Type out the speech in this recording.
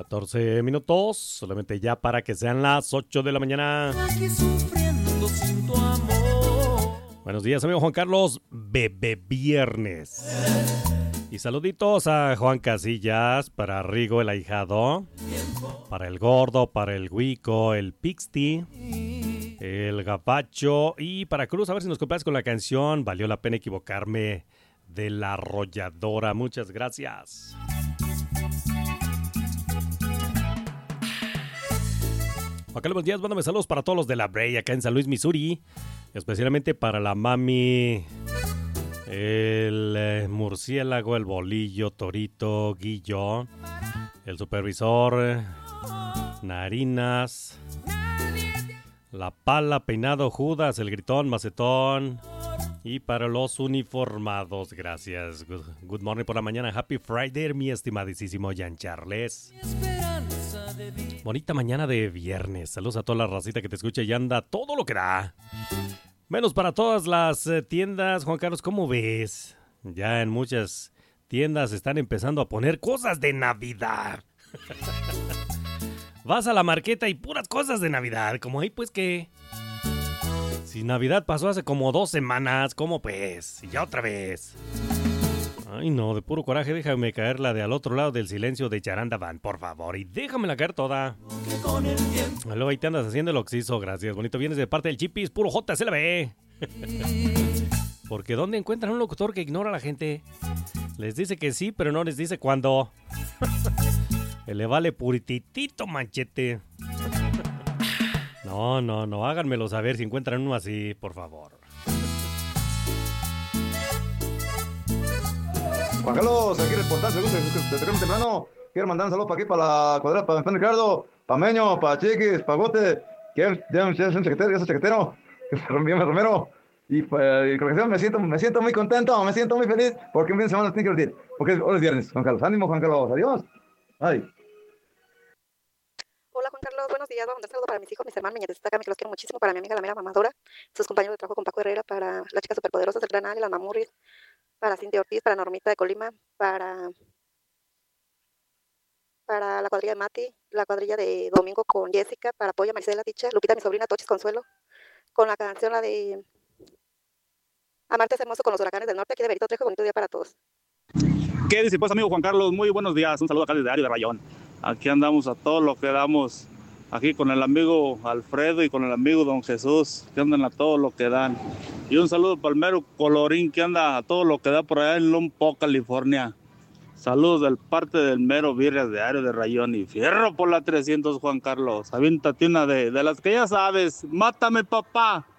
14 minutos, solamente ya para que sean las 8 de la mañana. Aquí sufriendo sin tu amor. Buenos días, amigo Juan Carlos, Bebé Viernes. Y saluditos a Juan Casillas, para Rigo el ahijado, para el Gordo, para el Huico, el Pixti, el Gabacho y para Cruz. A ver si nos complaces con la canción Valió la pena equivocarme, de La Arrolladora. Muchas gracias. Acá buenos días, mándame saludos para todos los de La Brea, acá en San Luis, Missouri. Especialmente para la mami, el murciélago, el bolillo, Torito, Guillo, el supervisor, Narinas, la pala, peinado, Judas, el gritón, macetón. Y para los uniformados, gracias. Good morning por la mañana. Happy Friday, mi estimadísimo Jan Charles. Bonita mañana de viernes. Saludos a toda la racita que te escucha y anda todo lo que da. Menos para todas las tiendas. Juan Carlos, ¿cómo ves? Ya en muchas tiendas están empezando a poner cosas de Navidad. Vas a la marqueta y puras cosas de Navidad. Como ahí, pues, que... Si Navidad pasó hace como 2 semanas, ¿cómo pues? Y ya otra vez. Ay, no, de puro coraje, déjame caer la de Al Otro Lado del Silencio de Charanda Van, por favor. Y déjamela caer toda. Luego ahí te andas haciendo el oxiso, gracias. Bonito, vienes de parte del Chipis, puro JCLB. Porque ¿dónde encuentran un locutor que ignora a la gente? Les dice que sí, pero no les dice cuándo. Le vale purititito, manchete. No, háganmelo saber si encuentran uno así, por favor. Juan Carlos, aquí reportaje, te tenemos temprano. Quiero mandar un saludo para aquí, para la cuadra, para San Ricardo, para Meño, para Chiquis, para Gote, que es un secretario, Romero. Y me siento muy contento, me siento muy feliz, porque un fin de semana tiene que divertir. Porque hoy es viernes, Juan Carlos. Ánimo, Juan Carlos. Adiós. Ay. Hola Juan Carlos, buenos días. Vamos a mandar saludo para mis hijos, mis hermanos, mi nietecita Cami, que los quiero muchísimo, para mi amiga la mera mamadora, sus compañeros de trabajo con Paco Herrera, para las chicas superpoderosas del Gran Ale, las Mamurris, para Cintia Ortiz, para Normita de Colima, para la cuadrilla de Mati, la cuadrilla de Domingo con Jessica, para Polla, Maricela, Ticha, Lupita, mi sobrina, Tochis, Consuelo, con la canción la de Amarte es hermoso con los huracanes del norte, aquí de Berito Trejo. Bonito día para todos. ¿Qué dice pues, amigo Juan Carlos? Muy buenos días, un saludo acá desde Ario de Rayón. Aquí andamos a todo lo que damos, aquí con el amigo Alfredo y con el amigo Don Jesús, que andan a todo lo que dan. Y un saludo para el mero Colorín, que anda a todo lo que da por allá en Lompoc, California. Saludos del parte del mero Virres de Ario de Rayón y fierro por la 300, Juan Carlos. Aviéntate una de las que ya sabes. Mátame, papá.